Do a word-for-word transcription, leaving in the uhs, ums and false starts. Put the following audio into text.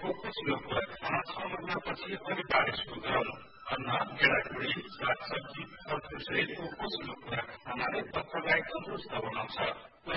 फोकसको कुरा खाना छ महिनापछि अनि बारिसको क्रम अन्न गेडागुडी सागसब्जी फलफुल सहितको पोषक कुरा खानाले पत्रलाई तन्दुरुस्त बनाउँछ।